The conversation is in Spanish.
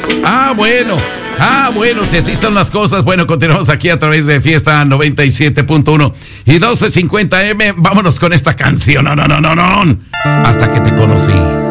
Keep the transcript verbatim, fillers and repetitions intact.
Ah, bueno. Ah, bueno, si así están las cosas. Bueno, continuamos aquí a través de Fiesta noventa y siete punto uno y doce cincuenta eme. Vámonos con esta canción. No, no, no, no, no. Hasta que te conocí.